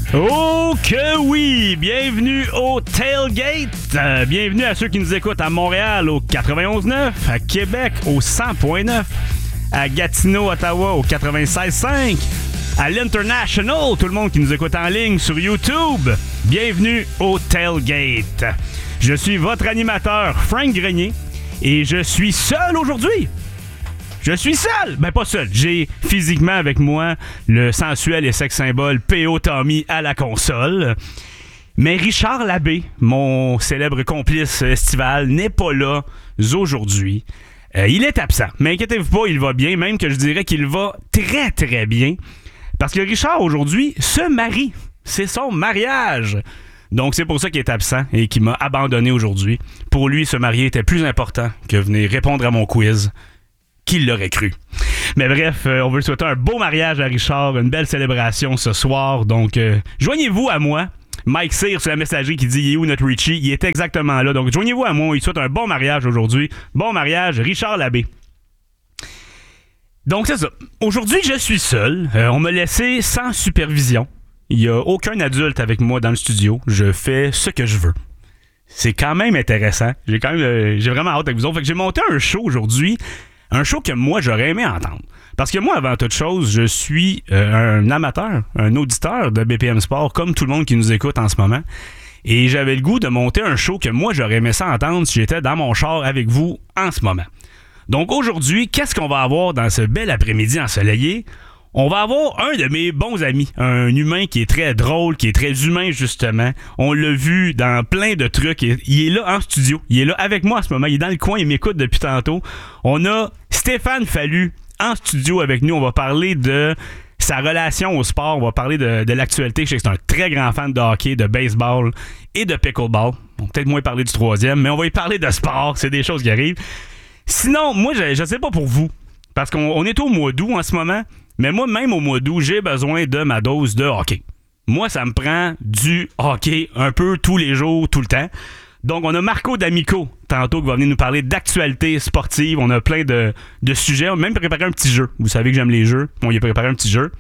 Oh que oui! Bienvenue au Tailgate. Bienvenue à ceux qui nous écoutent à Montréal au 91.9, à Québec au 100.9, à Gatineau, Ottawa au 96.5, à l'International, tout le monde qui nous écoute en ligne sur YouTube. Bienvenue au Tailgate. Je suis votre animateur, Frank Grenier, et je suis seul aujourd'hui. Je suis seul! Ben pas seul. J'ai physiquement avec moi le sensuel et sex symbole P.O. Tommy à la console. Mais Richard Labbé, mon célèbre complice estival, n'est pas là aujourd'hui. Il est absent. Mais inquiétez-vous pas, il va bien. Même que je dirais qu'il va très très bien. Parce que Richard aujourd'hui se marie. C'est son mariage. Donc c'est pour ça qu'il est absent et qu'il m'a abandonné aujourd'hui. Pour lui, se marier était plus important que venir répondre à mon quiz. Qui l'aurait cru? Mais bref, on veut souhaiter un beau mariage à Richard, une belle célébration ce soir. Donc, joignez-vous à moi. Mike Cyr sur la messagerie qui dit « Il est où notre Richie? » Il est exactement là. Donc, joignez-vous à moi. Il souhaite un bon mariage aujourd'hui. Bon mariage, Richard Labbé. Donc, c'est ça. Aujourd'hui, je suis seul. On m'a laissé sans supervision. Il n'y a aucun adulte avec moi dans le studio. Je fais ce que je veux. C'est quand même intéressant. J'ai vraiment hâte avec vous autres. Fait que j'ai monté un show aujourd'hui. Un show que moi, j'aurais aimé entendre. Parce que moi, avant toute chose, je suis un amateur, un auditeur de BPM Sport, comme tout le monde qui nous écoute en ce moment. Et j'avais le goût de monter un show que moi, j'aurais aimé ça entendre si j'étais dans mon char avec vous en ce moment. Donc aujourd'hui, qu'est-ce qu'on va avoir dans ce bel après-midi ensoleillé? On va avoir un de mes bons amis, un humain qui est très drôle, qui est très humain justement. On l'a vu dans plein de trucs. Il est là en studio. Il est là avec moi en ce moment. Il est dans le coin, il m'écoute depuis tantôt. On a Stéphane Fallu en studio avec nous. On va parler de sa relation au sport. On va parler de l'actualité. Je sais que c'est un très grand fan de hockey, de baseball et de pickleball. On va peut-être moins parler du troisième, mais on va y parler de sport. C'est des choses qui arrivent. Sinon, moi, je sais pas pour vous, parce qu'on est au mois d'août en ce moment. Mais moi, même au mois d'août, j'ai besoin de ma dose de hockey. Moi, ça me prend du hockey un peu tous les jours, tout le temps. Donc, on a Marco D'Amico, tantôt, qui va venir nous parler d'actualité sportive. On a plein de sujets. On a même préparé un petit jeu. Vous savez que j'aime les jeux. On y a préparé un petit jeu.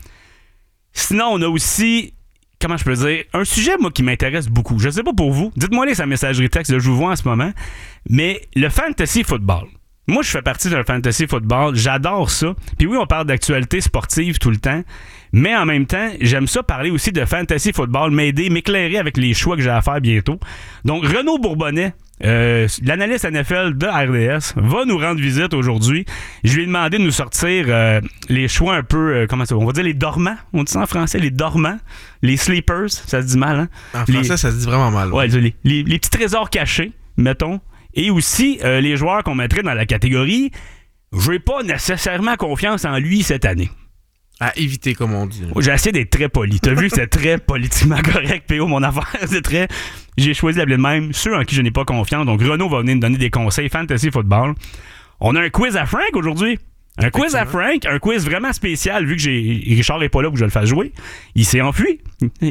Sinon, on a aussi, comment je peux dire, un sujet, moi, qui m'intéresse beaucoup. Je sais pas pour vous. Dites-moi les sa messagerie texte, je vous vois en ce moment. Mais le fantasy football. Moi, je fais partie d'un fantasy football. J'adore ça. Puis oui, on parle d'actualité sportive tout le temps. Mais en même temps, j'aime ça parler aussi de fantasy football, m'éclairer avec les choix que j'ai à faire bientôt. Donc, Renaud Bourbonnais, l'analyste NFL de RDS, va nous rendre visite aujourd'hui. Je lui ai demandé de nous sortir les choix un peu, comment ça va? On va dire les dormants. On dit ça en français, les dormants. Les sleepers, ça se dit mal, hein? En français, ça se dit vraiment mal. Ouais, les petits trésors cachés, mettons. Et aussi, les joueurs qu'on mettrait dans la catégorie, j'ai pas nécessairement confiance en lui cette année. À éviter, comme on dit. J'ai essayé d'être très poli. T'as vu que c'est très politiquement correct, P.O., mon affaire. C'est très... J'ai choisi d'appeler de même ceux en qui je n'ai pas confiance. Donc, Renaud va venir nous donner des conseils fantasy football. On a un quiz à Frank aujourd'hui. Un quiz à Frank, un quiz vraiment spécial, vu que Richard n'est pas là pour que je le fasse jouer. Il s'est enfui.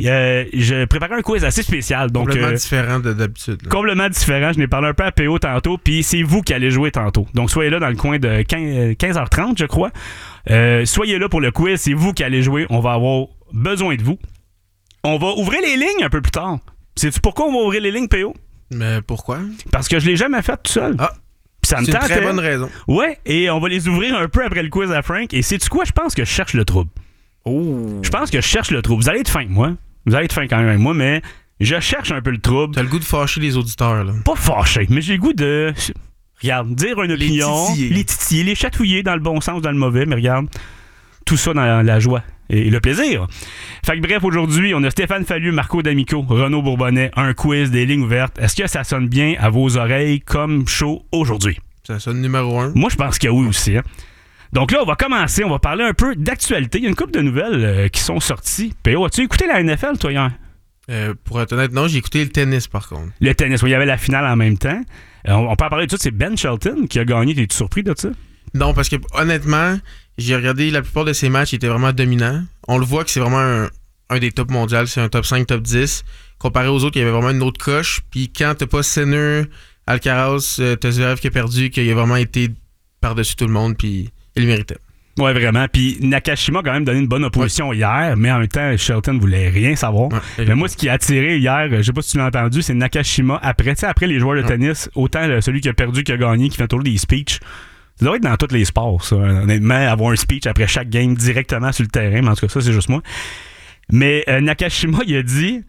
Je préparais un quiz assez spécial. Donc, complètement différent d'habitude. Là. Complètement différent. Je n'ai parlé un peu à PO tantôt, puis c'est vous qui allez jouer tantôt. Donc, soyez là dans le coin de 15h30, je crois. Soyez là pour le quiz, c'est vous qui allez jouer. On va avoir besoin de vous. On va ouvrir les lignes un peu plus tard. Sais-tu pourquoi on va ouvrir les lignes, PO? Mais pourquoi? Parce que je l'ai jamais fait tout seul. Ah! C'est une très bonne raison. Ouais, et on va les ouvrir un peu après le quiz à Frank. Et sais-tu quoi? Je pense que je cherche le trouble. Oh! Je pense que je cherche le trouble. Vous allez être fin avec moi. Vous allez être fin quand même avec moi, mais je cherche un peu le trouble. T'as le goût de fâcher les auditeurs, là. Pas fâcher, mais j'ai le goût de... Regarde, dire une opinion. Les titiller, les chatouiller dans le bon sens, dans le mauvais, mais regarde, tout ça dans la joie et le plaisir. Fait que bref, aujourd'hui, on a Stéphane Fallu, Marco D'Amico, Renaud Bourbonnais, un quiz, des lignes ouvertes. Est-ce que ça sonne bien à vos oreilles comme show aujourd'hui? Ça sonne numéro 1. Moi, je pense que oui aussi. Hein? Donc là, on va commencer, on va parler un peu d'actualité. Il y a une couple de nouvelles qui sont sorties. P.O., as-tu écouté la NFL, toi, hier? Pour être honnête, non, j'ai écouté le tennis, par contre. Le tennis, oui, il y avait la finale en même temps. On peut en parler de ça, c'est Ben Shelton qui a gagné. T'es-tu surpris de ça? Non, parce que honnêtement, j'ai regardé la plupart de ses matchs, il était vraiment dominant. On le voit que c'est vraiment un des tops mondiaux, c'est un top 5, top 10. Comparé aux autres, il y avait vraiment une autre coche. Puis quand t'as pas Sinner, Alcaraz, t'as Zverev qui a perdu, qu'il a vraiment été par-dessus tout le monde, puis il le méritait. Ouais, vraiment. Puis Nakashima a quand même donné une bonne opposition hier, mais en même temps, Shelton voulait rien savoir. Mais moi, ce qui a attiré hier, je sais pas si tu l'as entendu, c'est Nakashima après. Tu sais, après les joueurs de tennis, autant celui qui a perdu qui a gagné, qui fait toujours des speeches. Ça doit être dans tous les sports, ça. Honnêtement, avoir un speech après chaque game directement sur le terrain, mais en tout cas, ça, c'est juste moi. Mais Nakashima, il a dit,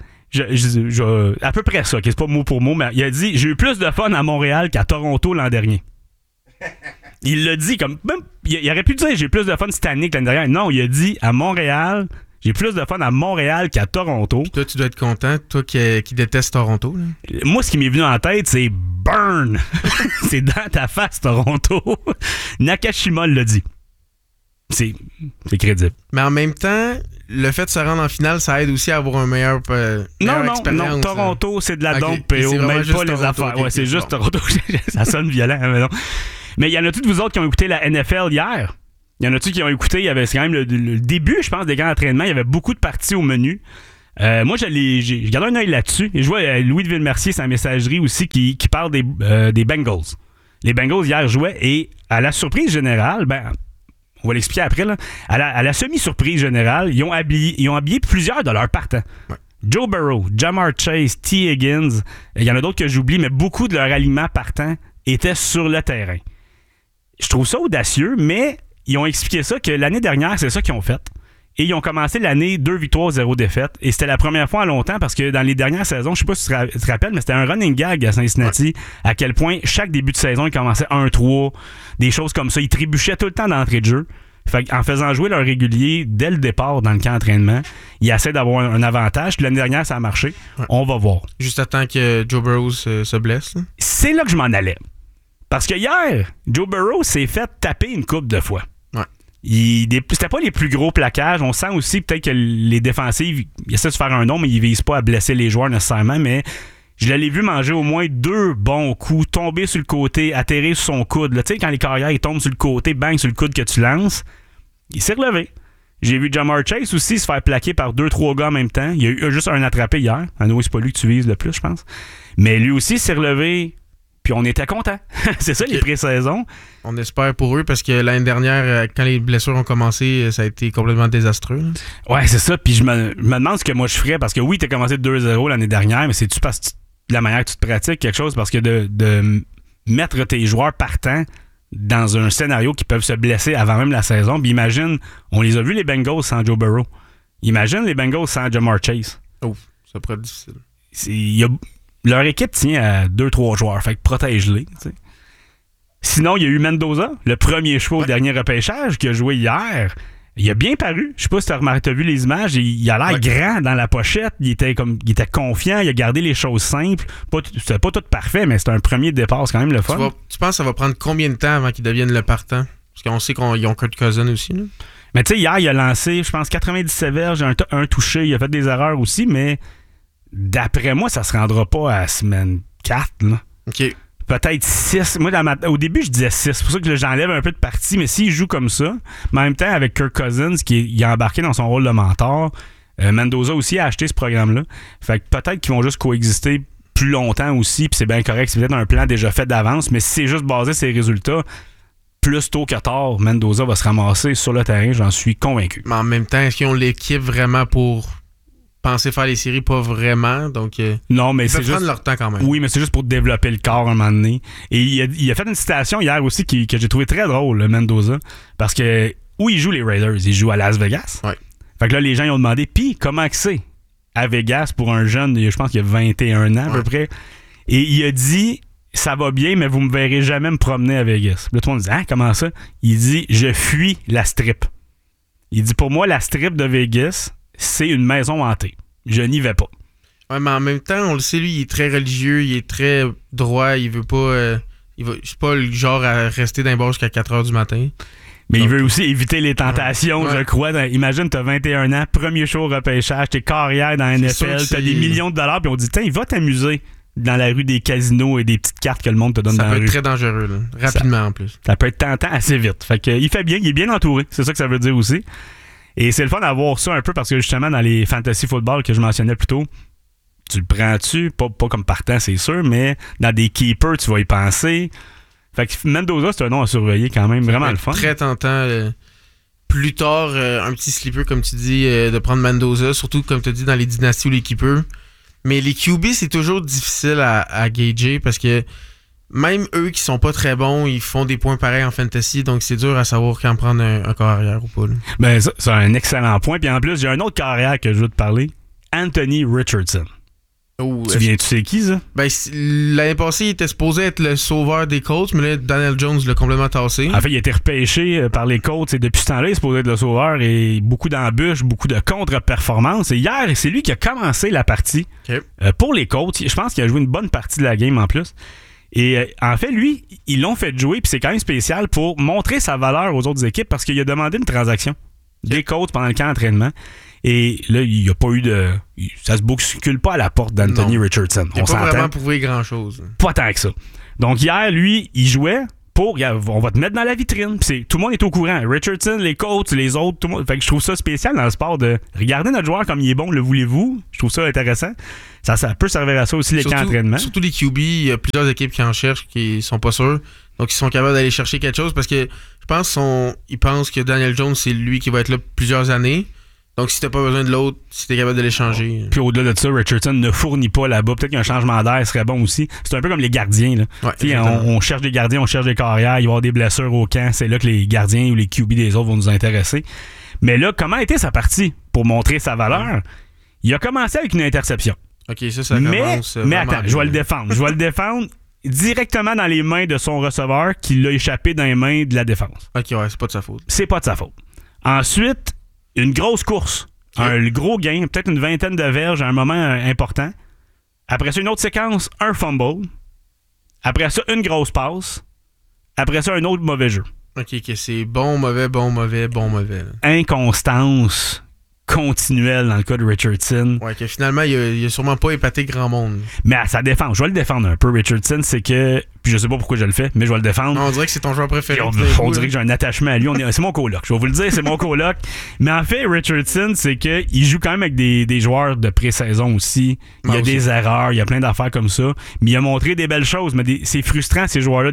à peu près ça, qui c'est pas mot pour mot, mais il a dit, j'ai eu plus de fun à Montréal qu'à Toronto l'an dernier. Il l'a dit comme même, il aurait pu dire j'ai plus de fun cette année que l'année dernière. Non, il a dit à Montréal, j'ai plus de fun à Montréal qu'à Toronto. Puis toi, tu dois être content, toi qui détestes Toronto. Là. Moi, ce qui m'est venu en tête, c'est burn. C'est dans ta face, Toronto. Nakashima l'a dit. C'est crédible. Mais en même temps, le fait de se rendre en finale, ça aide aussi à avoir un meilleur expérience. Non, Toronto, c'est de la dompe, PO, même pas les affaires. Ouais, c'est juste Toronto. Ça sonne violent, mais non. Mais il y en a-tu de vous autres qui ont écouté la NFL hier? Il y en a-tu qui ont écouté? Il y avait quand même le début, je pense, des grands entraînements. Il y avait beaucoup de parties au menu. Moi, j'ai gardé un œil là-dessus. Et je vois Louis de Villemercier, sa messagerie aussi, qui parle des Bengals. Les Bengals, hier, jouaient. Et à la surprise générale, on va l'expliquer après, là. À la semi-surprise générale, ils ont habillé plusieurs de leurs partants. Ouais. Joe Burrow, Ja'Marr Chase, T. Higgins. Il y en a d'autres que j'oublie, mais beaucoup de leurs alignements partants étaient sur le terrain. Je trouve ça audacieux, mais ils ont expliqué ça que l'année dernière, c'est ça qu'ils ont fait. Et ils ont commencé l'année 2 victoires, 0 défaites. Et c'était la première fois en longtemps parce que dans les dernières saisons, je sais pas si tu te rappelles, mais c'était un running gag à Cincinnati, à quel point chaque début de saison, ils commençaient 1-3, des choses comme ça. Ils trébuchaient tout le temps d'entrée de jeu. Fait en faisant jouer leur régulier dès le départ dans le camp d'entraînement, ils essaient d'avoir un avantage. Puis l'année dernière, ça a marché. Ouais. On va voir. Juste à temps que Joe Burrow se blesse. Là. C'est là que je m'en allais. Parce que hier, Joe Burrow s'est fait taper une couple de fois. Ouais. C'était pas les plus gros plaquages. On sent aussi peut-être que les défensives, ils essaient de se faire un nom, mais ils visent pas à blesser les joueurs nécessairement. Mais je l'ai vu manger au moins 2 bons coups, tomber sur le côté, atterrir sur son coude. Tu sais, quand les carrières ils tombent sur le côté, bang sur le coude que tu lances, il s'est relevé. J'ai vu Ja'Marr Chase aussi se faire plaquer par 2-3 gars en même temps. Il y a eu juste un attrapé hier. À nouveau, c'est pas lui que tu vises le plus, je pense. Mais lui aussi s'est relevé. Puis on était contents. C'est ça, les pré-saisons. On espère pour eux parce que l'année dernière, quand les blessures ont commencé, ça a été complètement désastreux. Là. Ouais, c'est ça. Puis je me demande ce que moi je ferais parce que oui, t'as commencé 2-0 l'année dernière, mais c'est-tu parce que de la manière que tu te pratiques quelque chose? Parce que de mettre tes joueurs partants dans un scénario qui peuvent se blesser avant même la saison. Puis imagine, on les a vus les Bengals sans Joe Burrow. Imagine les Bengals sans Ja'Marr Chase. Oh, ça pourrait être difficile. Leur équipe tient à 2-3 joueurs, fait que protège-les. T'sais. Sinon, il y a eu Mendoza, le premier choix au dernier repêchage, qui a joué hier. Il a bien paru. Je sais pas si t'as vu les images. Il a l'air grand dans la pochette. Il était confiant. Il a gardé les choses simples. C'était pas tout parfait, mais c'était un premier départ. C'est quand même le fun. Tu penses que ça va prendre combien de temps avant qu'ils deviennent le partant? Parce qu'on sait qu'ils ont Kurt Cousin aussi. Là. Mais tu sais, hier, il a lancé, je pense, 97 verges, un touché. Il a fait des erreurs aussi, mais d'après moi, ça se rendra pas à semaine 4. Là. OK. Peut-être 6. Moi, au début, je disais 6. C'est pour ça que j'enlève un peu de partie. Mais s'il joue comme ça, mais en même temps, avec Kirk Cousins, il est embarqué dans son rôle de mentor, Mendoza aussi a acheté ce programme-là. Fait que peut-être qu'ils vont juste coexister plus longtemps aussi. Puis c'est bien correct. C'est peut-être un plan déjà fait d'avance. Mais si c'est juste basé sur les résultats, plus tôt que tard, Mendoza va se ramasser sur le terrain. J'en suis convaincu. Mais en même temps, est-ce qu'ils ont l'équipe vraiment pour penser faire les séries? Pas vraiment. Donc, non, mais ils c'est peuvent juste prendre leur temps quand même. Oui, mais c'est juste pour développer le corps un moment donné. Et il a fait une citation hier aussi que j'ai trouvé très drôle, le Mendoza. Parce que où il joue les Raiders? Il joue à Las Vegas. Ouais. Fait que là, les gens ils ont demandé, puis comment que c'est à Vegas pour un jeune, je pense qu'il a 21 ans à peu près. Et il a dit, ça va bien, mais vous me verrez jamais me promener à Vegas. Puis là, tout le monde dit, comment ça? Il dit, je fuis la strip. Il dit, pour moi, la strip de Vegas, c'est une maison hantée. Je n'y vais pas. Ouais, mais en même temps, on le sait, lui, il est très religieux, il est très droit, il veut pas. C'est pas le genre à rester dans les bars jusqu'à 4 h du matin. Mais il veut aussi éviter les tentations, je crois. Imagine, t'as 21 ans, premier show au repêchage, t'es carrière dans la NFL, t'as des millions de dollars, puis on dit, tiens, il va t'amuser dans la rue des casinos et des petites cartes que le monde te donne dans la rue. Ça peut être très dangereux, là. Rapidement en plus. Ça peut être tentant assez vite. Fait que, il fait bien, il est bien entouré. C'est ça que ça veut dire aussi. Et c'est le fun d'avoir ça un peu parce que justement, dans les fantasy football que je mentionnais plus tôt, tu le prends-tu, pas comme partant, c'est sûr, mais dans des keepers, tu vas y penser. Fait que Mendoza, c'est un nom à surveiller quand même, vraiment le fun. Très tentant. plus tard, un petit sleeper, comme tu dis, de prendre Mendoza, surtout, comme tu as dit, dans les dynasties ou les keepers. Mais les QB, c'est toujours difficile à gager parce que même eux qui sont pas très bons, ils font des points pareils en fantasy, donc c'est dur à savoir quand prendre un corps arrière ou pas. Là. Ben, ça, c'est un excellent point. Puis en plus, j'ai un autre corps arrière que je veux te parler. Anthony Richardson. Oh, Tu sais qui, ça? Ben, l'année passée, il était supposé être le sauveur des Colts, mais là, Daniel Jones l'a complètement tassé. En fait, il a été repêché par les Colts et depuis ce temps-là, il est supposé être le sauveur et beaucoup d'embûches, beaucoup de contre-performances. Et hier, c'est lui qui a commencé la partie pour les Colts. Je pense qu'il a joué une bonne partie de la game en plus. Et en fait, lui, ils l'ont fait jouer, puis c'est quand même spécial pour montrer sa valeur aux autres équipes parce qu'il a demandé une transaction des Colts pendant le camp d'entraînement. Et là, il n'y a pas eu de... Ça se bouscule pas à la porte d'Anthony Richardson. Il n'a pas vraiment prouvé grand-chose. Pas tant que ça. Donc hier, lui, il jouait pour... On va te mettre dans la vitrine. Tout le monde est au courant. Richardson, les coachs, les autres, tout le monde. Fait que je trouve ça spécial dans le sport de regarder notre joueur comme il est bon, le voulez-vous? Je trouve ça intéressant. Ça peut servir à ça aussi, les camps d'entraînement. Surtout les QB, il y a plusieurs équipes qui en cherchent, qui sont pas sûrs. Donc, ils sont capables d'aller chercher quelque chose parce que je pense ils pensent que Daniel Jones, c'est lui qui va être là plusieurs années. Donc, si t'as pas besoin de l'autre, si t'es capable de l'échanger. Puis au-delà de ça, Richardson ne fournit pas là-bas. Peut-être qu'un changement d'air serait bon aussi. C'est un peu comme les gardiens. Là. Ouais, on cherche des gardiens, on cherche des carrières. Il va y avoir des blessures au camp. C'est là que les gardiens ou les QB des autres vont nous intéresser. Mais là, comment a été sa partie pour montrer sa valeur? Il a commencé avec une interception. OK, ça commence. Mais attends, je vais le défendre. Je vais le défendre directement dans les mains de son receveur qui l'a échappé dans les mains de la défense. OK, ouais, c'est pas de sa faute. C'est pas de sa faute. Ensuite, une grosse course. Un gros gain, peut-être une vingtaine de verges à un moment important. Après ça, une autre séquence, un fumble. Après ça, une grosse passe. Après ça, un autre mauvais jeu. OK, c'est bon, mauvais, bon, mauvais, bon, mauvais. Là. Inconstance continuelle dans le cas de Richardson. Ouais, que finalement, il a sûrement pas épaté grand monde. Mais à sa défense, je vais le défendre un peu, Richardson, c'est que... Puis je sais pas pourquoi je le fais, mais je vais le défendre. On dirait que c'est ton joueur préféré. On dirait que j'ai un attachement à lui. C'est mon coloc. Je vais vous le dire, c'est mon coloc. Mais en fait, Richardson, c'est qu'il joue quand même avec des joueurs de pré-saison aussi. Il y a des erreurs, il y a plein d'affaires comme ça. Mais il a montré des belles choses. Mais c'est frustrant, ces joueurs-là.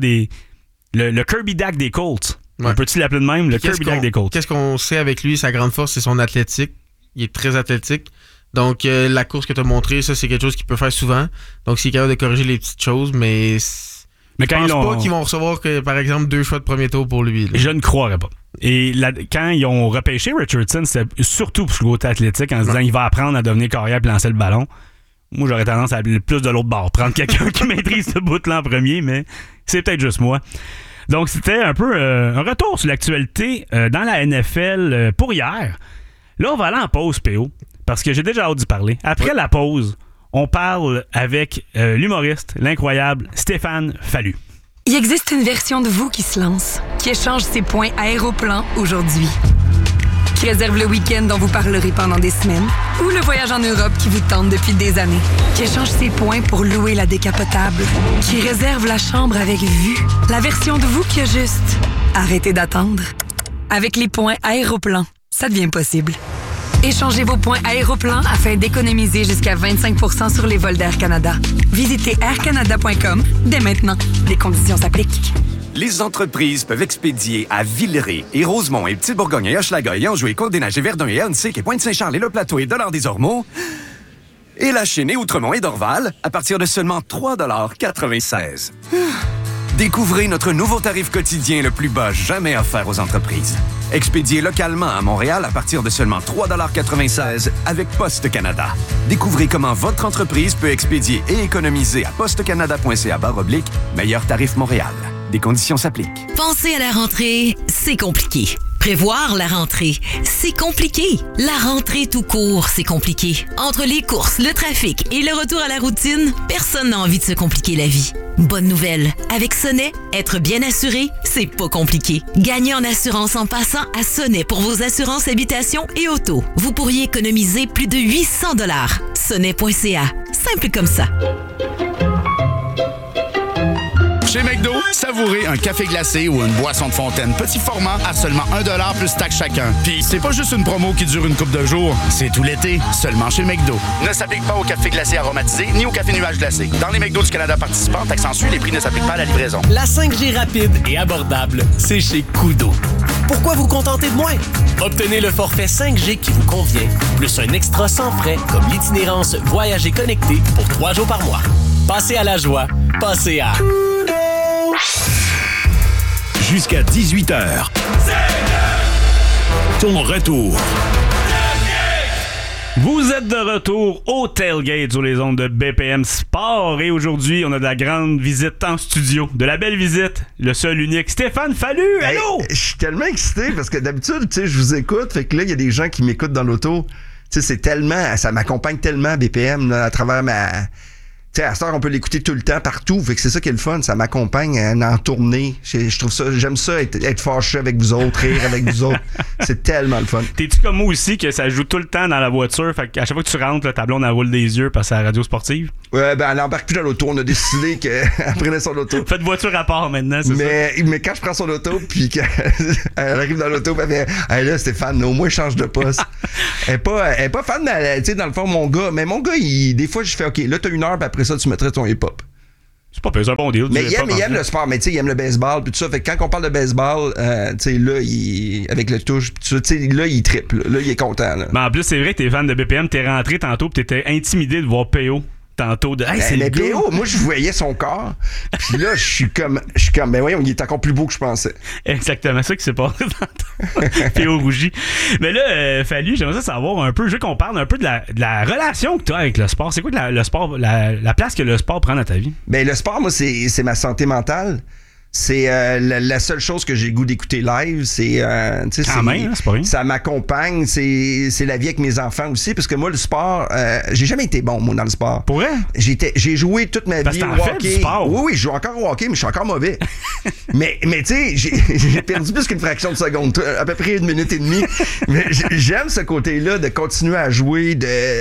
Le Kirby Dak des Colts. Ouais. Peux-tu l'appeler de même? Le Kirby Dak des Colts. Qu'est-ce qu'on sait avec lui? Sa grande force, c'est son athlétique. Il est très athlétique. Donc, la course que tu as montrée, ça, c'est quelque chose qu'il peut faire souvent. Donc, s'il est capable de corriger les petites choses, mais je pense pas qu'ils vont recevoir, par exemple, 2 choix de premier tour pour lui. Là. Je ne croirais pas. Et quand ils ont repêché Richardson, c'était surtout pour le côté athlétique, en se disant il va apprendre à devenir carrière et lancer le ballon. Moi, j'aurais tendance à aller plus de l'autre bord. Prendre quelqu'un qui maîtrise ce bout-là en premier, mais c'est peut-être juste moi. Donc, c'était un peu un retour sur l'actualité dans la NFL pour hier. Là, on va aller en pause, PO, parce que j'ai déjà hâte d'y parler. Après la pause, on parle avec l'humoriste, l'incroyable Stéphane Fallu. Il existe une version de vous qui se lance, qui échange ses points Aéroplan aujourd'hui, qui réserve le week-end dont vous parlerez pendant des semaines, ou le voyage en Europe qui vous tente depuis des années, qui échange ses points pour louer la décapotable, qui réserve la chambre avec vue, la version de vous qui a juste arrêté d'attendre. Avec les points Aéroplan, ça devient possible. Échangez vos points Aéroplan afin d'économiser jusqu'à 25% sur les vols d'Air Canada. Visitez aircanada.com dès maintenant. Les conditions s'appliquent. Les entreprises peuvent expédier à Villeray et Rosemont et Petite-Bourgogne et Hochelaga et Anjou et Côte-des-Neiges et Verdun et Annecy et Pointe-Saint-Charles et Le Plateau et Dollard-des-Ormeaux et La Chênaie, Outremont et Dorval à partir de seulement 3,96 $. Découvrez notre nouveau tarif quotidien le plus bas jamais offert aux entreprises. Expédié localement à Montréal à partir de seulement 3,96 $ avec Poste Canada. Découvrez comment votre entreprise peut expédier et économiser à postecanada.ca/meilleur tarif Montréal. Des conditions s'appliquent. Penser à la rentrée, c'est compliqué. Prévoir la rentrée, c'est compliqué. La rentrée tout court, c'est compliqué. Entre les courses, le trafic et le retour à la routine, personne n'a envie de se compliquer la vie. Bonne nouvelle, avec Sonnet, être bien assuré, c'est pas compliqué. Gagnez en assurance en passant à Sonnet pour vos assurances habitation et auto. Vous pourriez économiser plus de 800 $. Sonnet.ca, simple comme ça. Chez McDo, savourez un café glacé ou une boisson de fontaine petit format à seulement 1$ plus taxe chacun. Puis c'est pas juste une promo qui dure une couple de jours, c'est tout l'été, seulement chez McDo. Ne s'applique pas au café glacé aromatisé ni au café nuage glacé. Dans les McDo du Canada participants, taxe en Suisse, les prix ne s'appliquent pas à la livraison. La 5G rapide et abordable, c'est chez Koodo. Pourquoi vous contenter de moins? Obtenez le forfait 5G qui vous convient, plus un extra sans frais comme l'itinérance Voyager connecté pour 3 jours par mois. Passez à la joie, passez à jusqu'à 18h. Ton retour. Vous êtes de retour au Tailgate sur les ondes de BPM Sport et aujourd'hui, on a de la grande visite en studio. De la belle visite, le seul unique Stéphane Fallu. Allô? Je suis tellement excité parce que d'habitude, tu sais, je vous écoute, fait que là, il y a des gens qui m'écoutent dans l'auto. Tu sais, c'est tellement, ça m'accompagne tellement BPM là, à travers ma... Tu sais, à cette heure, on peut l'écouter tout le temps, partout. Fait que c'est ça qui est le fun. Ça m'accompagne en tournée. Je trouve ça, j'aime ça, être fâché avec vous autres, rire avec vous autres. C'est tellement le fun. T'es-tu comme moi aussi que ça joue tout le temps dans la voiture? Fait qu'à chaque fois que tu rentres, le tableau, on a roule des yeux parce que c'est la radio sportive. Ouais, ben, elle embarque plus dans l'auto. On a décidé qu'elle prenait son auto. Faites voiture à part maintenant, c'est ça? Mais quand je prends son auto, puis qu'elle arrive dans l'auto, elle fait hey, là, Stéphane, au moins, change de poste. Elle est pas fan, tu sais, dans le fond, mon gars. Mais mon gars, des fois, je fais OK, là, t'as 1 heure, puis après ça, tu mettrais ton hip-hop. C'est pas un bon deal. Mais il aime le sport, mais tu sais, il aime le baseball, puis tout ça. Fait que quand on parle de baseball, tu sais, là, avec le touche, tu sais, là, il triple. Là, il est content. Là. Mais en plus, c'est vrai que t'es fan de BPM, t'es rentré tantôt, puis t'étais intimidé de voir PO. Tantôt de hey, c'est mais PO, moi je voyais son corps. Puis là, je suis comme ben voyons, il est encore plus beau que je pensais. Exactement ça qui s'est passé tantôt. PO rougi. Mais là, Fallu, j'aimerais ça savoir un peu, je veux qu'on parle un peu de la relation que tu as avec le sport. C'est quoi le sport, la place que le sport prend dans ta vie? Ben le sport, moi, c'est ma santé mentale. C'est la seule chose que j'ai le goût d'écouter live, c'est c'est pas rien. Ça m'accompagne, c'est la vie avec mes enfants aussi, parce que moi le sport, j'ai jamais été bon moi dans le sport. Pour vrai? J'ai joué toute ma vie au hockey. Sport. Oui, je joue encore au hockey, mais je suis encore mauvais. mais tu sais, j'ai perdu plus qu'une fraction de seconde, à peu près 1 minute et demie. Mais j'aime ce côté-là de continuer à jouer,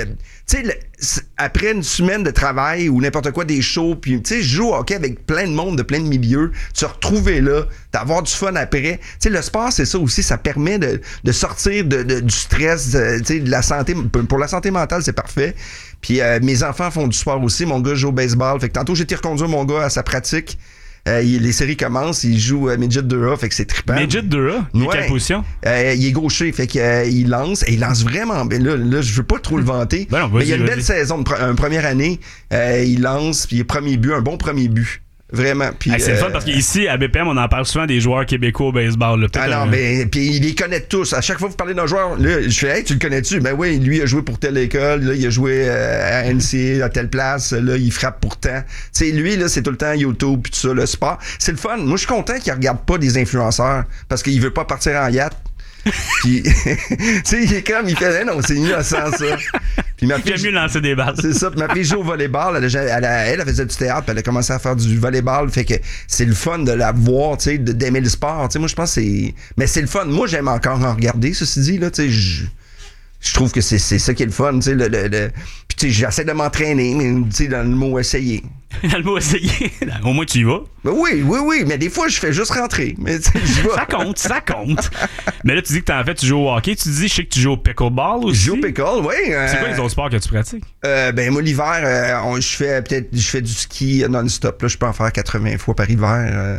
tu sais, après une semaine de travail ou n'importe quoi, des shows, puis tu sais, je joue au hockey avec plein de monde, de plein de milieux, se retrouver là, d'avoir du fun après. Tu sais, le sport, c'est ça aussi, ça permet de sortir du stress, tu sais, de la santé. Pour la santé mentale, c'est parfait. Puis mes enfants font du sport aussi. Mon gars joue au baseball. Fait que tantôt, j'ai été reconduire mon gars à sa pratique. Les séries commencent, il joue Midget 2A, fait que c'est trippant. Midget 2A? Il est quelle position? Il est gaucher, fait qu'il lance, et il lance vraiment bien. Là, je veux pas trop le vanter, ben non, mais il y a une belle saison, une première année, il lance, puis premier but, un bon premier but. Vraiment. Puis, c'est le fun parce qu'ici, à BPM, on en parle souvent des joueurs québécois au baseball. Là, puis il les connaît tous. À chaque fois que vous parlez d'un joueur, là, je fais, hey, tu le connais-tu? Ben oui, lui, il a joué pour telle école, là, il a joué à NC, à telle place, là, il frappe pour tant. Tu sais, lui, là, c'est tout le temps YouTube, puis tout ça, le sport. C'est le fun. Moi, je suis content qu'il regarde pas des influenceurs parce qu'il veut pas partir en yacht. Puis, tu sais, il est comme, il fait, non, c'est innocent, ça. Puis ma fille, j'aime mieux lancer des balles. C'est ça. Puis ma fille joue au volleyball. Elle faisait du théâtre, puis elle a commencé à faire du volleyball. Fait que c'est le fun de la voir, tu sais, d'aimer le sport. Tu sais, moi, je pense que c'est. Mais c'est le fun. Moi, j'aime encore en regarder, ceci dit, là, tu sais, je trouve que c'est ça qui est le fun, tu sais, Puis, tu sais, j'essaie de m'entraîner, mais, tu sais, dans le mot essayer. Dans le mot essayer? Au moins, tu y vas? Ben oui, mais des fois, je fais juste rentrer. Mais j'y vais. Ça compte. Mais là, tu dis que tu joues au hockey. Tu dis, je sais que tu joues au pickleball aussi. Je joue au pickle, oui. C'est quoi les autres sports que tu pratiques? Ben, moi, l'hiver, je fais du ski non-stop. Là, je peux en faire 80 fois par hiver.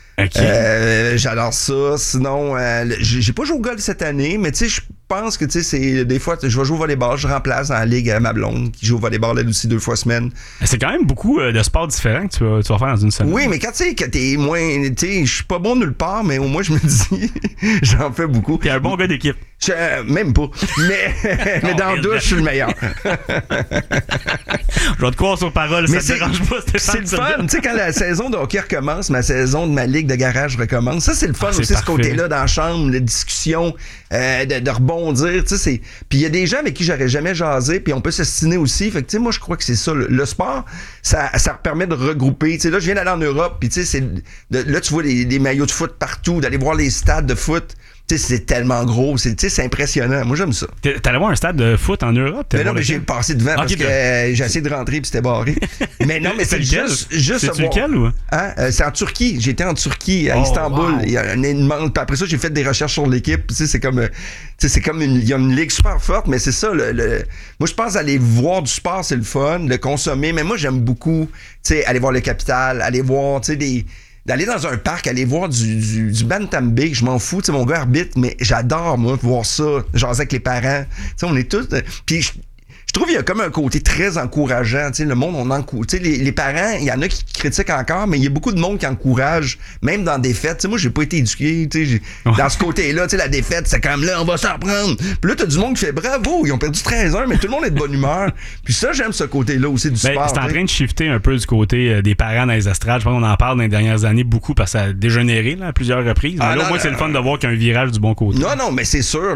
Okay. J'adore ça. Sinon, j'ai pas joué au golf cette année, mais tu sais, je pense que tu sais, c'est des fois, je vais jouer au volleyball, je remplace dans la ligue à ma blonde qui joue au volleyball elle aussi 2 fois semaine. C'est quand même beaucoup de sports différents que tu vas faire dans une semaine. Oui, mais quand tu sais que t'es moins, tu sais, je suis pas bon nulle part, mais au moins je me dis, j'en fais beaucoup. T'es un bon gars d'équipe. Même pas. Mais dans le douche, je suis le meilleur. Je vais te croire sur parole, mais ça te dérange pas. C'est le fun. Tu sais, quand la saison de hockey recommence, ma saison de ma ligue de garage recommence, ça, c'est le fun aussi, parfait. Ce côté-là dans la chambre, la discussion, de rebondir. Tu sais, puis il y a des gens avec qui j'aurais jamais jasé, puis on peut s'estiner aussi. Fait que, tu sais, moi, je crois que c'est ça. Le sport, ça permet de regrouper. Tu sais, là, je viens d'aller en Europe, puis tu sais, là, tu vois des maillots de foot partout, d'aller voir les stades de foot. c'est tellement gros, c'est impressionnant. Moi, j'aime ça. T'allais voir un stade de foot en Europe? Mais non, mais j'ai passé devant parce que j'ai essayé de rentrer puis c'était barré. Mais non, mais c'est juste c'est lequel ou? Hein? C'est en Turquie. J'étais en Turquie, à Istanbul. Wow. Il y a une immense. Puis après ça, j'ai fait des recherches sur l'équipe. C'est comme il y a une ligue super forte, mais c'est ça. Moi, je pense aller voir du sport, c'est le fun, le consommer. Mais moi, j'aime beaucoup, aller voir le Capitale, aller voir, d'aller dans un parc, aller voir du Bantambe, je m'en fous, mon gars arbitre, mais j'adore, moi, voir ça, jaser avec les parents. On est tous... Puis je trouve qu'il y a comme un côté très encourageant. Le monde, on encourage. Les parents, il y en a qui critiquent encore, mais il y a beaucoup de monde qui encourage, même dans des fêtes. Moi, j'ai pas été éduqué. Dans ce côté-là, la défaite, c'est comme là, on va s'en prendre. Puis là, t'as du monde qui fait bravo, ils ont perdu 13-1, mais tout le monde est de bonne humeur. Puis ça, j'aime ce côté-là aussi du sport. C'est en train de shifter un peu du côté des parents dans les estrades. Je pense qu'on en parle dans les dernières années beaucoup parce que ça a dégénéré là, à plusieurs reprises. Mais là, au moins, c'est le fun de voir qu'il y a un virage du bon côté. Non, mais c'est sûr.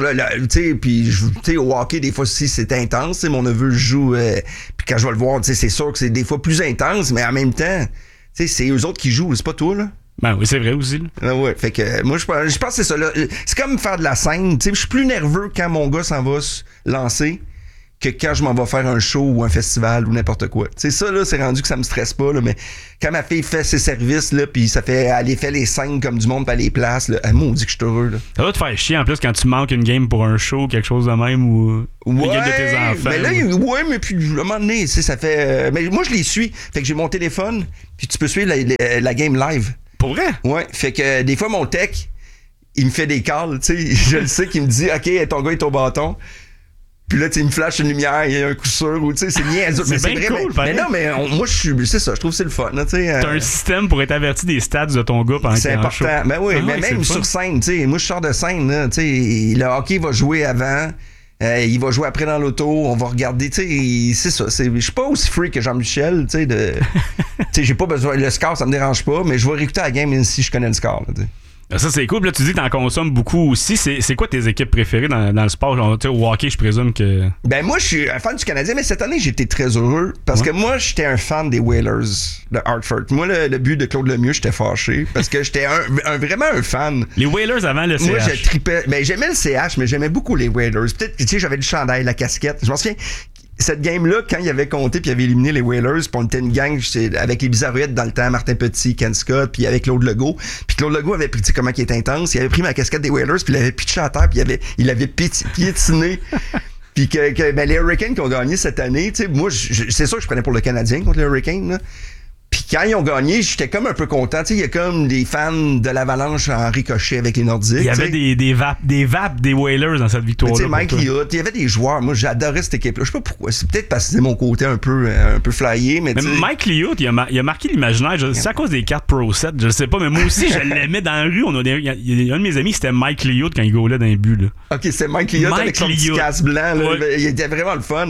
Puis au hockey, des fois aussi, c'est intense. Mon neveu joue, puis quand je vais le voir, c'est sûr que c'est des fois plus intense, mais en même temps, c'est eux autres qui jouent, c'est pas toi, là. Ben oui, c'est vrai aussi. Ouais, fait que moi, je pense que c'est ça. Là. C'est comme faire de la scène. Je suis plus nerveux quand mon gars s'en va se lancer que quand je m'en vais faire un show ou un festival ou n'importe quoi. Ça, là, c'est rendu que ça me stresse pas, là, mais quand ma fille fait ses services, là, puis elle fait les scènes comme du monde, puis elle les place, là, on dit que je suis heureux, là. Ça va te faire chier, en plus, quand tu manques une game pour un show, quelque chose de même, ou une game de tes enfants. Mais là, mais puis, à un moment donné, ça fait... mais moi, je les suis. Fait que j'ai mon téléphone, puis tu peux suivre la game live. Pour vrai? Ouais, fait que des fois, mon tech, il me fait des calls, tu sais, je le sais qu'il me dit « OK, ton gars est au bâton ». Puis là, il me flash une lumière, il y a un coup sûr, ou tu sais, c'est niaiseux. C'est bien cool, mais non, mais moi, c'est ça, je trouve que c'est le fun. T'as un système pour être averti des stats de ton gars pendant qu'il est en show. C'est important. Ben oui, mais même sur scène, tu sais, moi, je sors de scène, là, tu sais, le hockey va jouer avant, il va jouer après dans l'auto, on va regarder, tu sais, c'est ça. Je suis pas aussi free que Jean-Michel, tu sais, tu sais, j'ai pas besoin, le score, ça me dérange pas, mais je vais réécouter la game même si je connais le score, tu sais. Ça, c'est cool. Là, tu dis que t'en consommes beaucoup aussi. C'est quoi tes équipes préférées dans le sport? Genre, au hockey, je présume que... Ben moi, je suis un fan du Canadien, mais cette année, j'étais très heureux parce que moi, j'étais un fan des Whalers de Hartford. Moi, le but de Claude Lemieux, j'étais fâché parce que j'étais vraiment un fan. Les Whalers avant le CH. Moi, je tripais. Ben, j'aimais le CH, mais j'aimais beaucoup les Whalers. Peut-être que, tu sais, j'avais le chandail, la casquette. Je m'en souviens... Cette game-là, quand il avait compté puis il avait éliminé les Whalers, puis on était une gang avec les Bizarroïdes dans le temps, Martin Petit, Ken Scott, puis avec Claude Legault. Puis Claude Legault avait pris, tu sais comment il est intense, il avait pris ma casquette des Whalers, puis il avait pitché à terre, puis il avait piétiné. Puis ben, les Hurricanes qui ont gagné cette année, tu sais, moi, c'est sûr que je prenais pour le Canadien contre les Hurricanes, là. Puis quand ils ont gagné, j'étais comme un peu content. Tu sais, il y a comme des fans de l'Avalanche en ricochet avec les Nordiques. Il y avait des vapes des Whalers dans cette victoire-là. Tu sais, Mike Liot, il y avait des joueurs. Moi, j'adorais cette équipe-là. Je sais pas pourquoi. C'est peut-être parce que c'est mon côté un peu flyé, mais Mike Liot, il a marqué l'imaginaire. C'est à cause des cartes Pro 7, je sais pas, mais moi aussi, je l'aimais dans la rue. Il y a un de mes amis, c'était Mike Liot quand il goalait dans les buts, là. OK, c'est Mike Liot avec son petit casque blanc, là. Ouais. Il était vraiment le fun.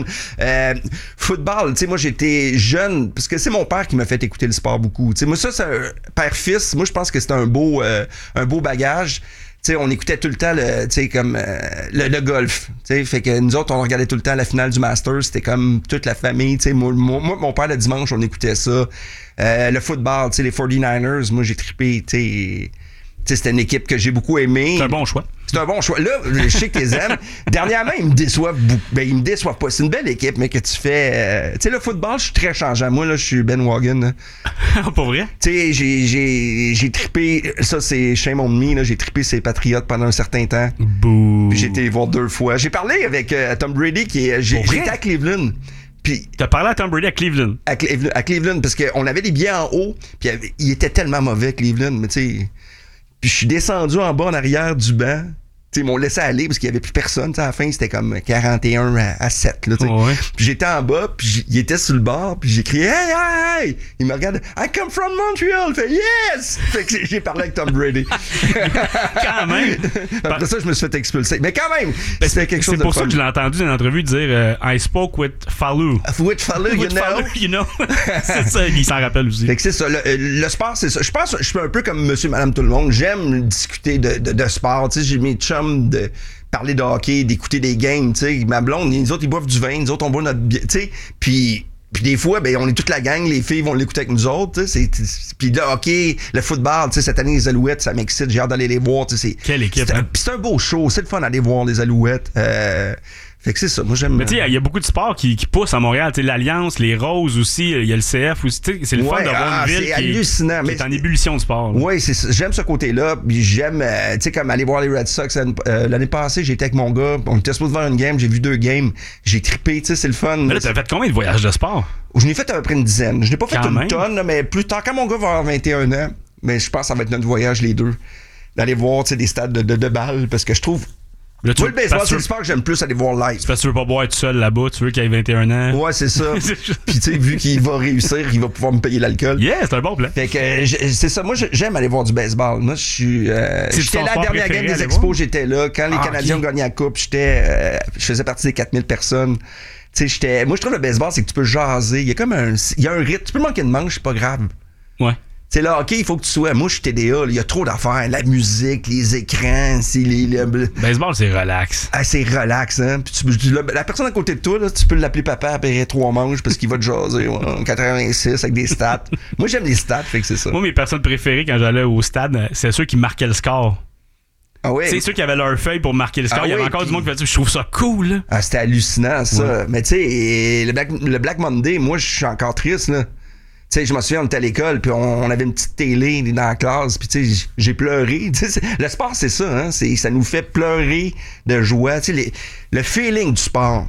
Football, tu sais, moi, j'étais jeune, parce que c'est mon père qui m'a fait écouter le sport beaucoup. T'sais, moi, ça, c'est un père-fils. Moi, je pense que c'est un beau bagage. T'sais, on écoutait tout le temps le golf. T'sais, fait que nous autres, on regardait tout le temps la finale du Masters. C'était comme toute la famille. T'sais, moi, mon père, le dimanche, on écoutait ça. Le football, les 49ers, moi, j'ai trippé. C'était une équipe que j'ai beaucoup aimée. C'est un bon choix. C'est un bon choix. Là, je sais que tu les aimes. Dernièrement, ils me déçoivent beaucoup. Ben, ils me déçoivent pas. C'est une belle équipe, mais que tu fais... tu sais, le football, je suis très changeant. Moi, là, je suis Ben Wagon. Pas vrai? Tu sais, j'ai trippé... Ça, c'est shame on me, là. J'ai trippé ces Patriotes pendant un certain temps. Bouh. Puis j'ai été les voir 2 fois. J'ai parlé avec Tom Brady, j'étais à Cleveland. Puis t'as parlé à Tom Brady à Cleveland? À Cleveland, parce qu'on avait des billets en haut, puis il était tellement mauvais, Cleveland, mais tu sais... Puis je suis descendu en bas en arrière du banc. Ils m'ont laissé aller parce qu'il n'y avait plus personne. T'sais, à la fin, c'était comme 41 à 7. Là, ouais. Puis j'étais en bas, puis il était sur le bord, puis j'ai crié « Hey, hey! » Il me regarde « I come from Montreal! » Il fait « Yes! » Fait que j'ai parlé avec Tom Brady. Quand même! Après ça, je me suis fait expulser. Mais quand même, c'était quelque chose de C'est pour ça que je l'ai entendu dans une entrevue dire I spoke with Fallou. With Fallou, you know. C'est ça, il s'en rappelle aussi. Fait que c'est ça. Le sport, c'est ça. Je pense que je suis un peu comme monsieur, madame, tout le monde. J'aime discuter de sport. Tu sais, j'ai mes chums de parler de hockey, d'écouter des games, tu sais. Ma blonde, les autres, ils boivent du vin, nous autres, on boit notre bière, tu sais. Puis Puis des fois, ben, on est toute la gang, les filles vont l'écouter avec nous autres. Puis là, OK, le football, cette année, les Alouettes, ça m'excite, j'ai hâte d'aller les voir. Quelle équipe, hein? Puis c'est un beau show, c'est le fun d'aller voir les Alouettes. Fait que c'est ça, moi j'aime. Mais tu sais, il y a beaucoup de sports qui poussent à Montréal. Tu sais, l'Alliance, les Roses aussi, il y a le CF aussi. C'est le fun d'avoir une ville qui est en ébullition de sport. Oui, j'aime ce côté-là. Puis j'aime, tu sais, comme aller voir les Red Sox. L'année passée, j'étais avec mon gars. On était supposé voir une game. J'ai vu 2 games. J'ai trippé, tu sais, c'est le fun. Mais là, t'as fait combien de voyages de sport? Je n'ai fait à peu près une dizaine. Je n'ai pas fait une tonne, là, mais plus tard, quand mon gars va avoir 21 ans, mais je pense que ça va être notre voyage, les deux. D'aller voir, tu sais, des stades de balles. Parce que je trouve. Moi, le baseball, c'est le sport que j'aime plus aller voir live. C'est parce que tu veux pas boire tout seul là-bas, tu veux qu'il ait 21 ans. Ouais, c'est ça. Puis tu sais, vu qu'il va réussir, il va pouvoir me payer l'alcool. Yeah, c'est un bon plan. Fait que c'est ça, moi j'aime aller voir du baseball. Moi, j'étais là à la dernière game des Expos, j'étais là. Quand les Canadiens ont gagné la coupe, je faisais partie des 4000 personnes. Tu sais, moi je trouve le baseball, c'est que tu peux jaser. Il y a un rythme. Tu peux manquer de manche, c'est pas grave. Ouais. C'est là, OK, il faut que tu sois. Moi, je suis TDA, il y a trop d'affaires. La musique, les écrans, baseball, c'est relax. Ah, c'est relax, hein. Puis la personne à côté de toi, là, tu peux l'appeler papa après 3 manches parce qu'il va te jaser, en 86 avec des stats. Moi, j'aime les stats, fait que c'est ça. Moi, mes personnes préférées quand j'allais au stade, c'est ceux qui marquaient le score. Ah oui. C'est ceux qui avaient leur feuille pour marquer le score. Il y avait encore du monde qui faisait je trouve ça cool, là. Ah, c'était hallucinant, ça. Ouais. Mais tu sais, le Black Monday, moi, je suis encore triste, là. Tu sais, je me souviens, on était à l'école, puis on avait une petite télé dans la classe, puis tu sais, j'ai pleuré. Le sport, c'est ça, hein? Ça nous fait pleurer de joie. Tu sais, le feeling du sport.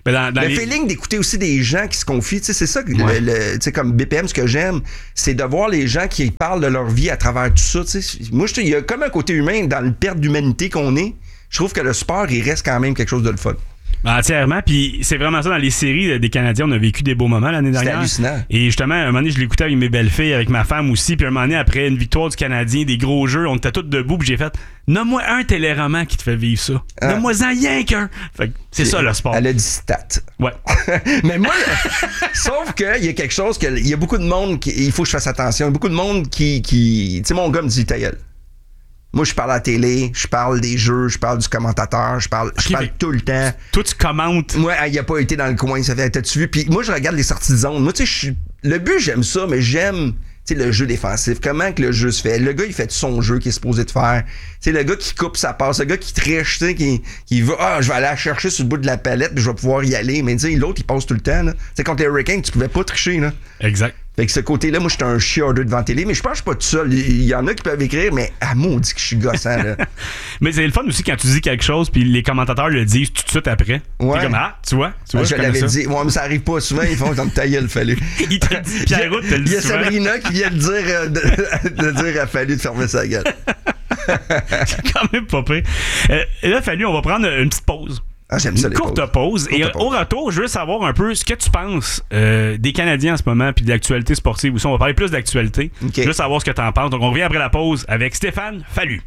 Le feeling d'écouter aussi des gens qui se confient, c'est ça, comme BPM, ce que j'aime, c'est de voir les gens qui parlent de leur vie à travers tout ça. Moi, il y a comme un côté humain dans le perte d'humanité qu'on est. Je trouve que le sport, il reste quand même quelque chose de le fun. Entièrement, puis c'est vraiment ça dans les séries des Canadiens, on a vécu des beaux moments l'année dernière. C'était hallucinant. Et justement, un moment donné, je l'écoutais avec mes belles-filles, avec ma femme aussi, puis un moment donné, après une victoire du Canadien, des gros jeux, on était tous debout, puis j'ai fait nomme-moi un téléroman qui te fait vivre ça. Nomme-moi-en rien qu'un. Fait que c'est ça le sport. Elle a dit stats. Ouais. Mais moi, sauf qu'il y a quelque chose, il y a beaucoup de monde, il faut que je fasse attention. Il y a beaucoup de monde qui tu sais, mon gars me dit ta gueule. Moi, je parle à la télé, je parle des jeux, je parle du commentateur, je parle tout le temps. Toi, tu commentes. Moi, il a pas été dans le coin, ça fait, t'as-tu vu? Puis moi, je regarde les sorties de zone. Moi, tu sais, le but, j'aime ça, mais j'aime, tu sais, le jeu défensif. Comment que le jeu se fait? Le gars, il fait son jeu qu'il est supposé de faire. Tu sais, le gars qui coupe sa passe, le gars qui triche, tu sais, qui veut, je vais aller la chercher sur le bout de la palette, puis je vais pouvoir y aller. Mais tu sais, l'autre, il passe tout le temps, là. Tu sais, contre les Hurricanes, tu pouvais pas tricher, là. Exact. Fait que ce côté-là, moi, j'étais un chiardeux devant la télé, mais je pense que je suis pas tout seul. Il y en a qui peuvent écrire, mais maudit que je suis gossant, là. Mais c'est le fun aussi quand tu dis quelque chose, puis les commentateurs le disent tout de suite après. Ouais. T'es comme, tu vois, je l'avais dit. Ouais, mais ça arrive pas souvent, ils font comme ta gueule, fallu. Il te dit, Pierre-Route te le dit. Il y a Sabrina qui vient de dire, a fallu de fermer sa gueule. C'est quand même pas pire. Là, fallu, on va prendre une petite pause. J'aime ça, une courte pause. Et au retour, je veux savoir un peu ce que tu penses des Canadiens en ce moment puis de l'actualité sportive aussi. On va parler plus d'actualité. Okay. Je veux savoir ce que tu en penses. Donc, on revient après la pause avec Stéphane Fallu.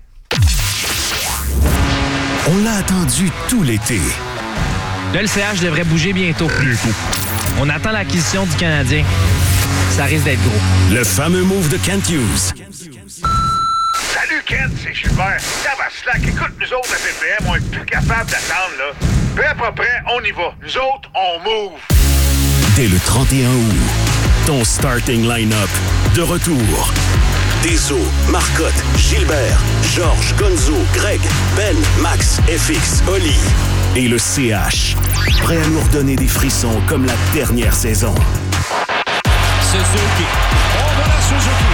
On l'a attendu tout l'été. Le LCH devrait bouger bientôt. On attend l'acquisition du Canadien. Ça risque d'être gros. Le fameux move de Kent Hughes. Salut Kent, c'est Gilbert. Tabaslac, écoute, nous autres, la BPM, on est plus capable d'attendre, là. Prêt, pas prêt, on y va. Nous autres, on move. Dès le 31 août, ton starting line-up de retour. Deso, Marcotte, Gilbert, Georges, Gonzo, Greg, Ben, Max, FX, Oli. Et le CH, prêt à nous redonner des frissons comme la dernière saison. Suzuki. On va la Suzuki.